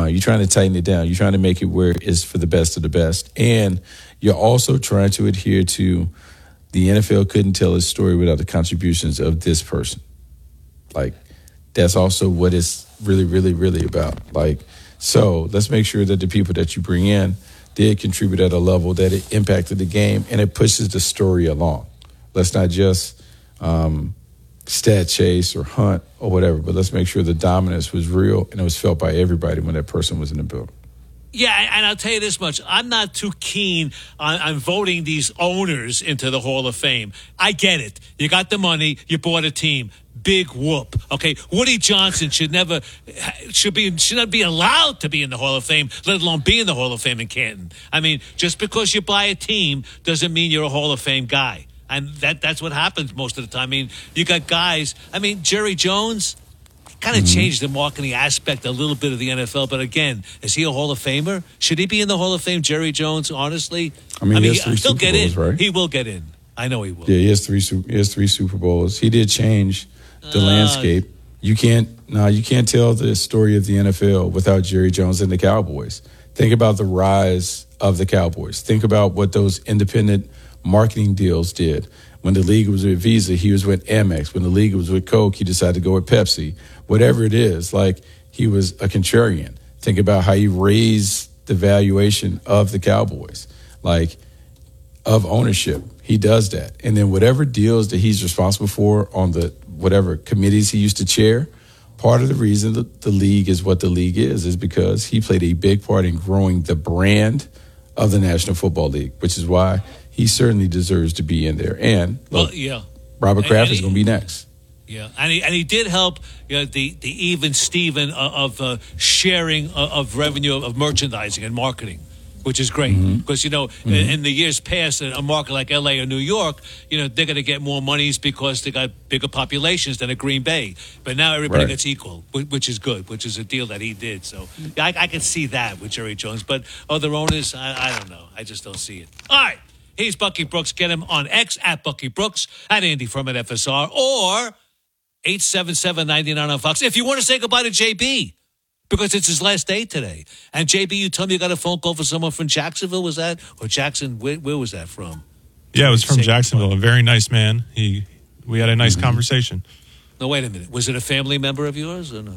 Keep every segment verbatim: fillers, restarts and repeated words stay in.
Uh, you're trying to tighten it down. You're trying to make it where it's for the best of the best. And you're also trying to adhere to the N F L couldn't tell its story without the contributions of this person. Like, that's also what it's really, really, really about. Like, so let's make sure that the people that you bring in did contribute at a level that it impacted the game and it pushes the story along. Let's not just um, stat chase or hunt or whatever, but let's make sure the dominance was real and it was felt by everybody when that person was in the building. Yeah, and I'll tell you this much. I'm not too keen on, on voting these owners into the Hall of Fame. I get it. You got the money. You bought a team. Big whoop. Okay, Woody Johnson should never should be should not be allowed to be in the Hall of Fame, let alone be in the Hall of Fame in Canton. I mean, just because you buy a team doesn't mean you're a Hall of Fame guy, and that that's what happens most of the time. I mean, you got guys. I mean, Jerry Jones kind of mm-hmm. changed the marketing aspect a little bit of the N F L, but again, is he a Hall of Famer? Should he be in the Hall of Fame, Jerry Jones? Honestly, I mean, I mean he has three he'll Super get Bowls, in. right? He will get in. I know he will. Yeah, he has three. He has three Super Bowls. He did change the uh, landscape. You can't. No, you can't tell the story of the N F L without Jerry Jones and the Cowboys. Think about the rise of the Cowboys. Think about what those independent marketing deals did. When the league was with Visa, he was with Amex. When the league was with Coke, he decided to go with Pepsi. Whatever it is, like, he was a contrarian. Think about how he raised the valuation of the Cowboys, like, of ownership. He does that. And then whatever deals that he's responsible for on the whatever committees he used to chair, part of the reason that the league is what the league is is because he played a big part in growing the brand of the National Football League, which is why he certainly deserves to be in there. And look, well, yeah. Robert Kraft and, and is going to be next. Yeah, and he and he did help, you know, the the even Steven of, of uh, sharing of, of revenue of merchandising and marketing, which is great because mm-hmm. you know mm-hmm. in, in the years past, a market like L A or New York, you know, they're going to get more monies because they got bigger populations than a Green Bay. But now everybody right. gets equal, which is good, which is a deal that he did. So I, I can see that with Jerry Jones, but other owners, I, I don't know. I just don't see it. All right, he's Bucky Brooks. Get him on X at Bucky Brooks, at Andy Furman F S R, or eight seven seven, nine nine on Fox. If you want to say goodbye to J B, because it's his last day today. And J B, you told me you got a phone call for someone from Jacksonville, was that? Or Jackson, where, where was that from? Yeah, it was from Jacksonville. Goodbye. A very nice man. He, we had a nice mm-hmm. conversation. No, wait a minute. Was it a family member of yours or no?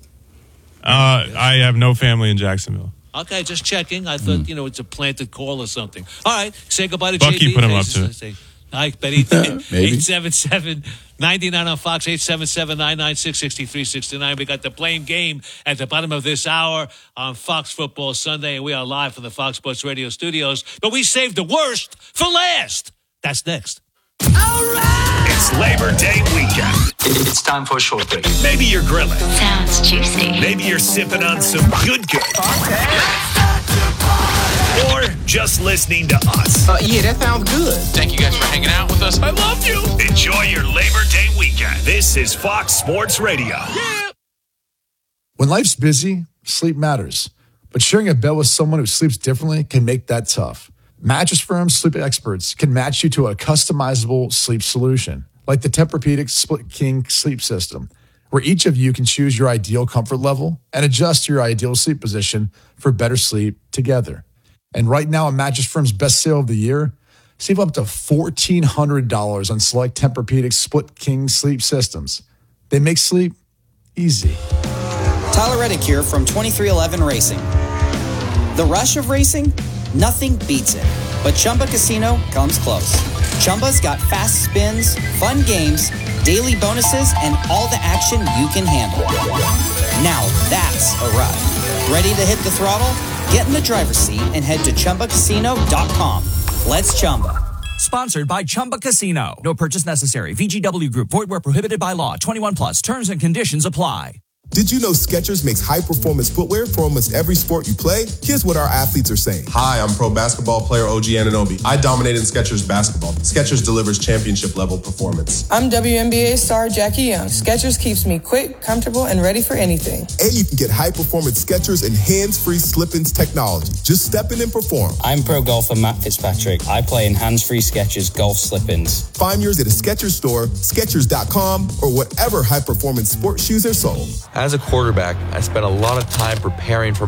Uh, I have no family in Jacksonville. Okay, just checking. I thought, mm. you know, it's a planted call or something. All right, say goodbye to Bucky J B. Bucky put him up to it. I bet he did. eight seven seven, nine nine on Fox, eight seven seven, nine nine six, six three six nine. We got the Blame Game at the bottom of this hour on Fox Football Sunday, and we are live from the Fox Sports Radio studios. But we saved the worst for last. That's next. All right! It's Labor Day weekend. It's time for a short break. Maybe you're grilling. Sounds juicy. Maybe you're sipping on some good good. Or just listening to us. Uh, yeah, that sounds good. Thank you guys for hanging out with us. I love you. Enjoy your Labor Day weekend. This is Fox Sports Radio. Yeah. When life's busy, sleep matters. But sharing a bed with someone who sleeps differently can make that tough. Mattress Firm's sleep experts can match you to a customizable sleep solution, like the Tempur-Pedic Split King sleep system, where each of you can choose your ideal comfort level and adjust your ideal sleep position for better sleep together. And right now, on Mattress Firm's best sale of the year, save up to fourteen hundred dollars on select Tempur-Pedic Split King sleep systems. They make sleep easy. Tyler Reddick here from twenty-three eleven Racing. The rush of racing? Nothing beats it. But Chumba Casino comes close. Chumba's got fast spins, fun games, daily bonuses, and all the action you can handle. Now that's a ride. Ready to hit the throttle? Get in the driver's seat and head to Chumba Casino dot com. Let's Chumba. Sponsored by Chumba Casino. No purchase necessary. V G W Group. Void where prohibited by law. twenty-one plus. Terms and conditions apply. Did you know Skechers makes high-performance footwear for almost every sport you play? Here's what our athletes are saying. Hi, I'm pro basketball player O G Anunoby. I dominated Skechers basketball. Skechers delivers championship-level performance. I'm W N B A star Jackie Young. Skechers keeps me quick, comfortable, and ready for anything. And you can get high-performance Skechers and hands-free slip-ins technology. Just step in and perform. I'm pro golfer Matt Fitzpatrick. I play in hands-free Skechers golf slip-ins. Find yours at a Skechers store, Skechers dot com, or whatever high-performance sports shoes are sold. As a quarterback, I spent a lot of time preparing for